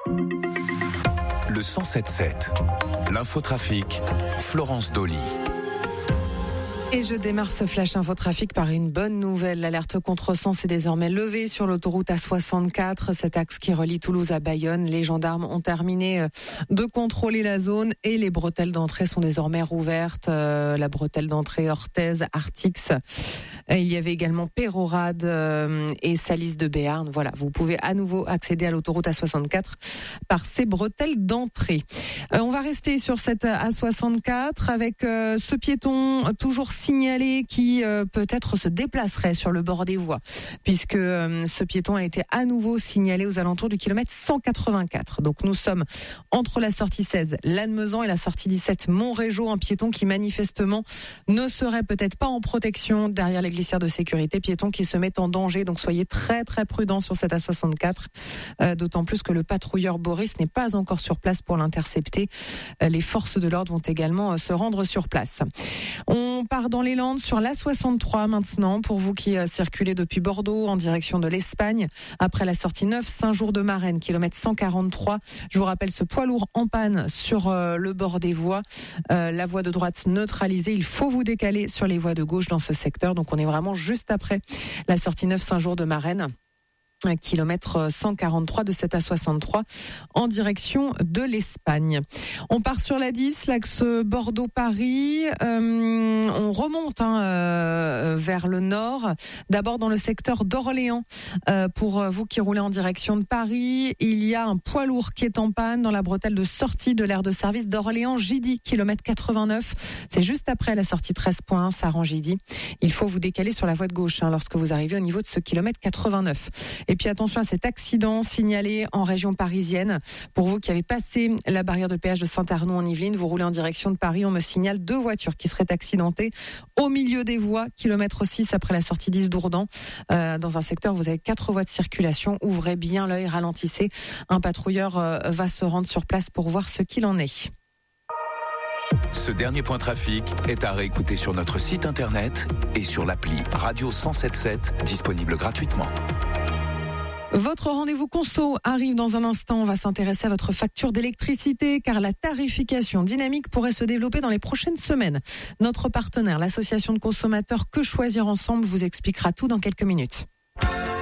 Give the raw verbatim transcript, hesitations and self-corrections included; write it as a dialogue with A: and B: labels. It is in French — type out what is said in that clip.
A: Le cent sept sept, l'infotrafic, Florence Dolly.
B: Et je démarre ce flash infotrafic par une bonne nouvelle. L'alerte contresens est désormais levée sur l'autoroute A soixante-quatre, cet axe qui relie Toulouse à Bayonne. Les gendarmes ont terminé de contrôler la zone et les bretelles d'entrée sont désormais rouvertes. Euh, la bretelle d'entrée Orthez, Artix. Il y avait également Pérorade euh, et Salis de Béarn. Voilà, vous pouvez à nouveau accéder à l'autoroute A soixante-quatre par ces bretelles d'entrée. Euh, on va rester sur cette A soixante-quatre avec euh, ce piéton toujours signalé qui euh, peut-être se déplacerait sur le bord des voies, puisque euh, ce piéton a été à nouveau signalé aux alentours du kilomètre cent quatre-vingt-quatre. Donc nous sommes entre la sortie seize, Lannemezan, et la sortie dix-sept, Montrégeau, un piéton qui manifestement ne serait peut-être pas en protection derrière les glissières de sécurité, piéton qui se met en danger. Donc soyez très très prudents sur cette A soixante-quatre, euh, d'autant plus que le patrouilleur Boris n'est pas encore sur place pour l'intercepter. Euh, les forces de l'ordre vont également euh, se rendre sur place. On part dans les Landes sur l'A soixante-trois maintenant, pour vous qui euh, circulez depuis Bordeaux en direction de l'Espagne, après la sortie neuf, Saint-Jour-de-Marennes, kilomètre cent quarante-trois. Je vous rappelle ce poids lourd en panne sur euh, le bord des voies. Euh, la voie de droite neutralisée, il faut vous décaler sur les voies de gauche dans ce secteur. Donc on est vraiment juste après la sortie neuf, Saint-Jour-de-Marennes. Un kilomètre cent quarante-trois de cette A soixante-trois en direction de l'Espagne. On part sur la dix, l'axe Bordeaux-Paris. Euh, on remonte hein, euh, vers le nord. D'abord dans le secteur d'Orléans. Euh, pour vous qui roulez en direction de Paris, il y a un poids lourd qui est en panne dans la bretelle de sortie de l'aire de service d'Orléans-Gidy, kilomètre quatre-vingt-neuf. C'est juste après la sortie treize point un, Saran-Gidy. Il faut vous décaler sur la voie de gauche hein, lorsque vous arrivez au niveau de ce kilomètre quatre-vingt-neuf. Et puis attention à cet accident signalé en région parisienne. Pour vous qui avez passé la barrière de péage de Saint-Arnoux en Yvelines, vous roulez en direction de Paris, on me signale deux voitures qui seraient accidentées au milieu des voies, kilomètre six après la sortie dix d'Ourdan. Euh, dans un secteur où vous avez quatre voies de circulation, ouvrez bien l'œil, ralentissez. Un patrouilleur euh, va se rendre sur place pour voir ce qu'il en est.
A: Ce dernier point trafic est à réécouter sur notre site internet et sur l'appli Radio cent soixante-sept, disponible gratuitement.
B: Votre rendez-vous conso arrive dans un instant. On va s'intéresser à votre facture d'électricité car la tarification dynamique pourrait se développer dans les prochaines semaines. Notre partenaire, l'association de consommateurs Que Choisir Ensemble, vous expliquera tout dans quelques minutes.